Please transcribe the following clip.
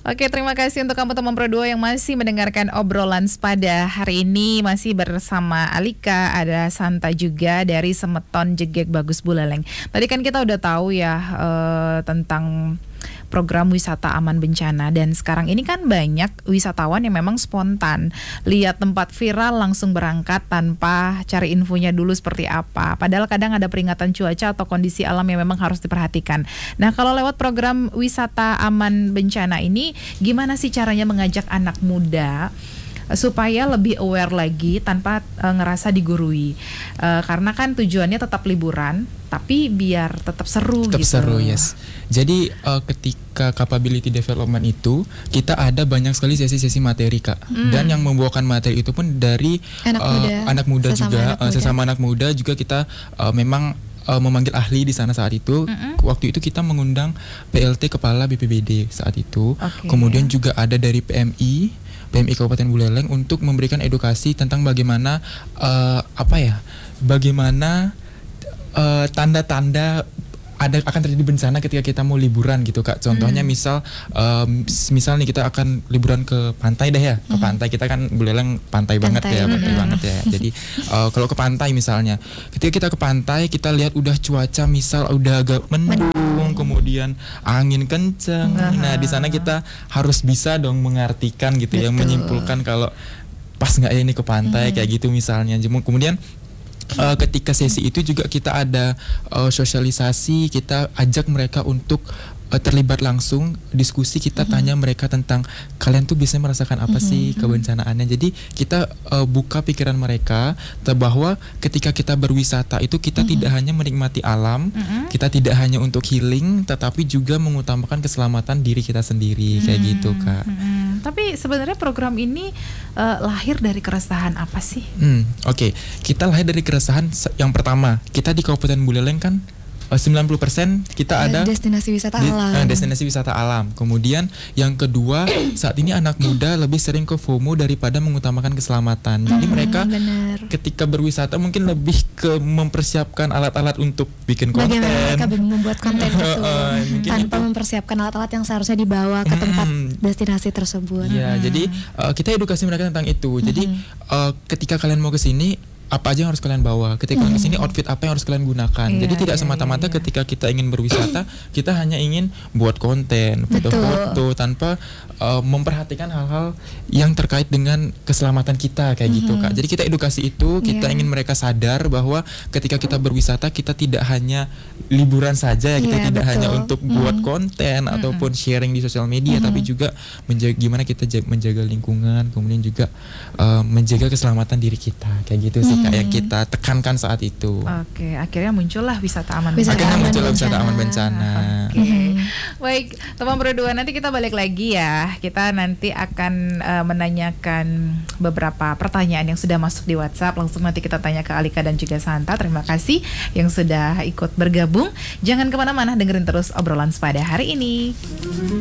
Oke, terima kasih untuk kamu teman Pro 2 yang masih mendengarkan obrolan Sepada. Hari ini masih bersama Alika, ada Santa juga dari Semeton Jegek Bagus Buleleng. Tadi kan kita udah tahu ya tentang program wisata aman bencana, dan sekarang ini kan banyak wisatawan yang memang spontan lihat tempat viral langsung berangkat tanpa cari infonya dulu seperti apa, padahal kadang ada peringatan cuaca atau kondisi alam yang memang harus diperhatikan. Nah, kalau lewat program wisata aman bencana ini, gimana sih caranya mengajak anak muda supaya lebih aware lagi tanpa ngerasa digurui, karena kan tujuannya tetap liburan tapi biar tetap seru tetap gitu. Seru, yes. Jadi ketika capability development itu kita ada banyak sekali sesi-sesi materi, Kak. Dan yang membawakan materi itu pun dari anak muda juga, sesama anak muda juga kita memang memanggil ahli di sana saat itu. Waktu itu kita mengundang PLT Kepala BPBD saat itu. Kemudian juga ada dari PMI Kabupaten Buleleng untuk memberikan edukasi tentang bagaimana bagaimana tanda-tanda akan terjadi bencana ketika kita mau liburan gitu, Kak. Contohnya misal nih kita akan liburan ke pantai deh ya. Ke pantai, kita kan Buleleng pantai banget ya. Jadi kalau ke pantai misalnya, ketika kita ke pantai kita lihat udah cuaca misal udah agak mendung, kemudian angin kenceng. Nah, di sana kita harus bisa dong mengartikan gitu. Ya, menyimpulkan kalau pas nggak ya ini ke pantai kayak gitu misalnya. Kemudian ketika sesi itu juga kita ada sosialisasi, kita ajak mereka untuk terlibat langsung diskusi, kita tanya mereka tentang kalian tuh biasanya merasakan apa sih kebencanaannya. Jadi kita buka pikiran mereka bahwa ketika kita berwisata itu kita tidak hanya menikmati alam, kita tidak hanya untuk healing, tetapi juga mengutamakan keselamatan diri kita sendiri, kayak gitu, Kak. Tapi sebenarnya program ini lahir dari keresahan apa sih? Oke. Kita lahir dari keresahan yang pertama, kita di Kabupaten Buleleng kan 90% kita ada destinasi wisata alam. Destinasi wisata alam. Kemudian yang kedua, saat ini anak muda lebih sering ke FOMO daripada mengutamakan keselamatan. Jadi mereka ketika berwisata mungkin lebih ke mempersiapkan alat-alat untuk bikin konten. Bagaimana mereka membuat konten itu tanpa mempersiapkan alat-alat yang seharusnya dibawa ke tempat destinasi tersebut. Iya, jadi kita edukasi mereka tentang itu. Jadi ketika kalian mau ke sini, apa aja yang harus kalian bawa. Ketika kalian kesini, outfit apa yang harus kalian gunakan. Jadi tidak semata-mata ketika kita ingin berwisata kita hanya ingin buat konten, foto-foto tanpa memperhatikan hal-hal yang terkait dengan keselamatan kita, kayak gitu, Kak. Jadi kita edukasi itu, kita ingin mereka sadar bahwa ketika kita berwisata kita tidak hanya liburan saja ya, kita tidak hanya untuk buat konten ataupun sharing di sosial media, tapi juga gimana kita menjaga lingkungan, kemudian juga menjaga keselamatan diri kita, kayak gitu sih, Kak, yang kita tekankan saat itu. Oke, akhirnya muncullah wisata aman bencana. Baik, teman Pro 2, nanti kita balik lagi ya. Kita nanti akan menanyakan beberapa pertanyaan yang sudah masuk di WhatsApp. Langsung nanti kita tanya ke Alika dan juga Santa. Terima kasih yang sudah ikut bergabung. Jangan kemana-mana, dengerin terus obrolan Sepada hari ini.